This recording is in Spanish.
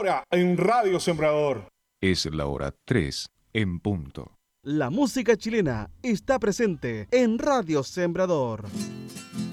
hora en Radio Sembrador. Es la hora 3 en punto. La música chilena está presente en Radio Sembrador.